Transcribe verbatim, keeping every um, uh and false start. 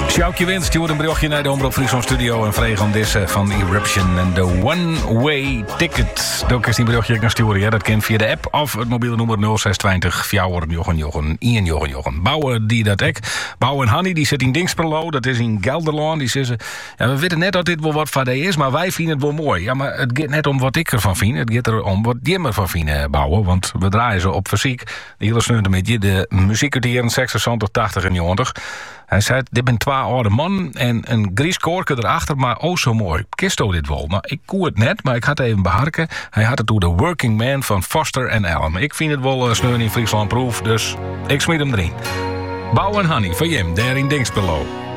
Sjoukje Wind stuurde een berichtje naar de Omroep Friesland Studio en vreeg om deze van Eruption en de One Way Ticket. Dat is die berichtje kan sturen, ja, dat kan via de app of het mobiele nummer nul zes twintig vier jochen jochen één jochen jochen. Bouwen die dat ek. Bouwen en Hanny die zit in Dingsperlo, dat is in Gelderland. Die zeggen, ja, we weten net dat dit wel wat van de is, maar wij vinden het wel mooi. Ja, maar het gaat net om wat ik ervan vind. Het gaat er om wat die ervan vinden bouwen, want we draaien ze op fysiek. De hele sneunt met je de muziekutieren zesenzestig, tachtig en negentig. Hij zei, dit ben twee oude man en een grieskoorke erachter, maar oh zo mooi. Kisto dit wel? Nou, ik koe het net, maar ik had het even beharken. Hij had het door de Working Man van Foster en Allen. Ik vind het wel uh, sneun in Friesland proef, dus ik smiet hem erin. Bouw en Honey van Jim, daar in Dingsperlo.